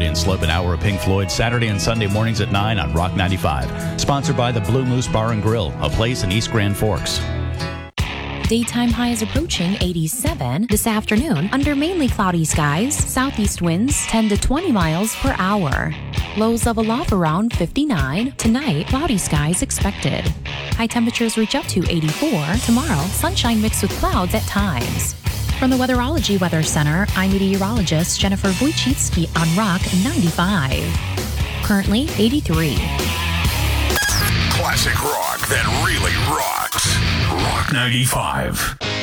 Fragility and Slope, an hour of Pink Floyd, Saturday and Sunday mornings at 9 on Rock 95. Sponsored by the Blue Moose Bar and Grill, a place in East Grand Forks. Daytime high is approaching 87 this afternoon under mainly cloudy skies, southeast winds 10 to 20 miles per hour. Lows level off around 59. Tonight, cloudy skies expected. High temperatures reach up to 84. Tomorrow, sunshine mixed with clouds at times. From the Weatherology Weather Center, I'm meteorologist Jennifer Wojcicki on Rock 95. Currently 83. Classic rock that really rocks. Rock 95.